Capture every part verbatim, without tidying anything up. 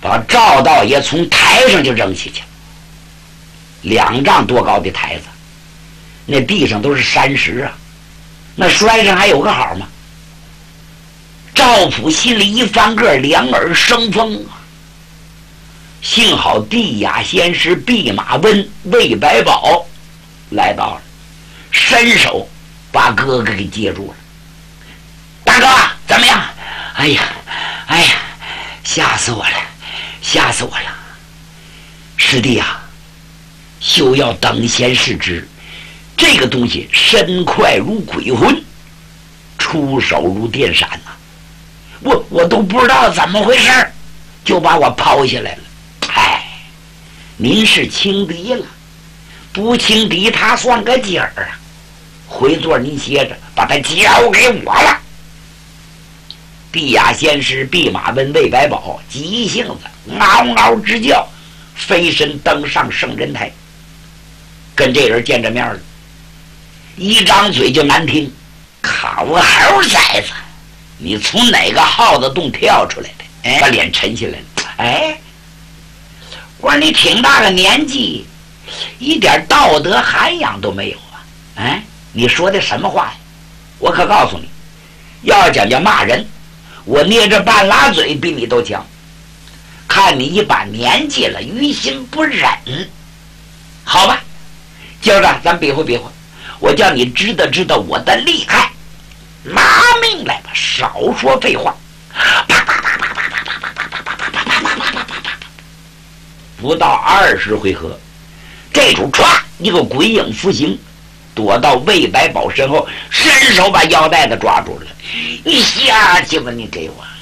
把赵道爷从台上就扔下去了。两丈多高的台子，那地上都是山石啊，那摔上还有个好吗？赵普心里一翻个，两耳生风啊！幸好地雅仙师、弼马温、魏百宝来到了，伸手把哥哥给接住了。大哥怎么样？哎呀哎呀，吓死我了，吓死我了！师弟啊，休要等闲视之，这个东西身快如鬼魂，出手如电闪呐、啊！我我都不知道怎么回事，就把我抛下来了。哎，您是轻敌了，不轻敌他算个劲儿啊！回座您歇着，把他交给我了。地雅仙师、弼马温、魏百宝急性子，嗷嗷直叫，飞身登上圣人台，跟这人见着面了，一张嘴就难听：“烤猴崽子，你从哪个耗子洞跳出来的？”哎，把脸沉下来了。哎，我说你挺大个年纪，一点道德涵养都没有啊！哎，你说的什么话呀？我可告诉你，要讲叫骂人，我捏着半拉嘴比你都强。看你一把年纪了，于心不忍，好吧？今儿个咱比划比划，我叫你知道知道我的厉害，拿命来吧！少说废话！啪啪啪啪啪啪啪啪啪啪啪啪啪啪啪啪啪！不到二十回合，这主唰一个鬼影复形，躲到魏百宝身后，伸手把腰带子抓住了。你下去吧，你给我！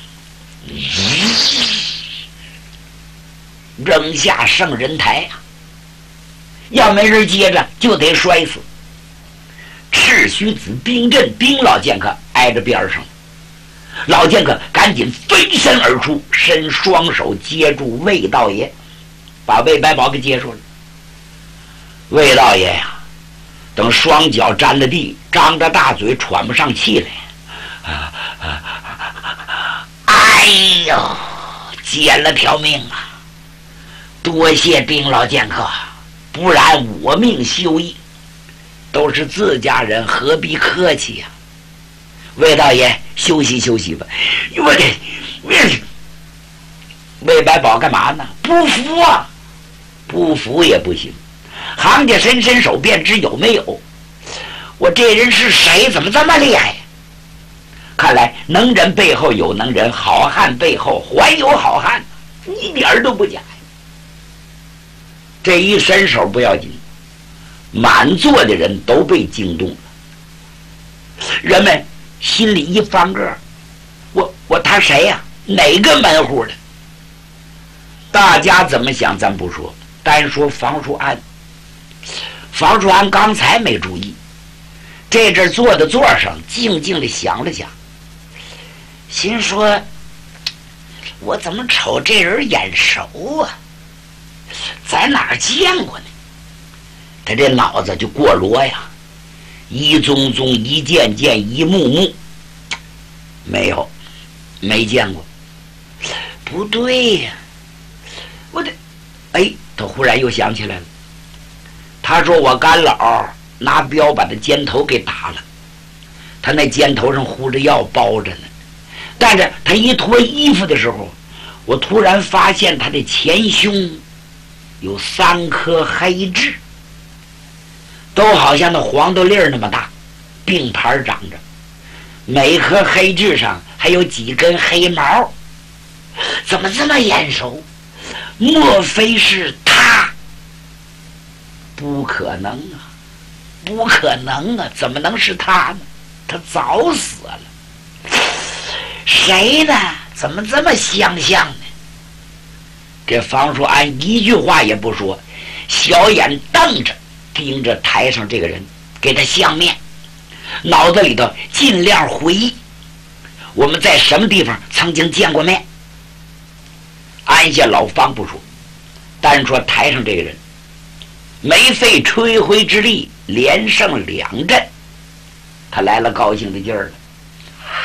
扔下圣人台啊！要没人接着，就得摔死。赤须子兵阵兵老剑客挨着边上，老剑客赶紧飞身而出，伸双手接住魏道爷，把魏百宝给接住了。魏道爷呀、啊，等双脚沾了地，张着大嘴喘不上气来，啊啊啊、哎呦，捡了条命啊！多谢兵老剑客，不然我命休矣。都是自家人，何必客气呀、啊？魏道爷，休息休息吧。我这，魏魏百宝干嘛呢？不服啊！不服也不行。行家伸伸手便知有没有。我这人是谁？怎么这么厉害？看来能人背后有能人，好汉背后还有好汉，一点都不假。这一伸手不要紧，满座的人都被惊动了，人们心里一翻个，我我他谁呀、啊？哪个门户的？大家怎么想咱不说，单说房叔安。房叔安刚才没注意，这阵坐在座上静静地想了想，心说我怎么瞅这人眼熟啊，在哪儿见过呢？他这脑子就过罗呀，一宗宗一件件一幕幕，没有没见过。不对呀，我得哎，他忽然又想起来了。他说我干老拿镖把他肩头给打了，他那肩头上糊着药包着呢，但是他一脱衣服的时候，我突然发现他的前胸有三颗黑痣，都好像那黄豆粒儿那么大，并排长着，每颗黑痣上还有几根黑毛。怎么这么眼熟？莫非是他？不可能啊，不可能啊，怎么能是他呢？他早死了。谁呢？怎么这么相像呢？这房叔安一句话也不说，小眼瞪着盯着台上这个人，给他相面，脑子里头尽量回忆我们在什么地方曾经见过面。安下老方不说，单说台上这个人没费吹灰之力连胜两阵，他来了高兴的劲儿了。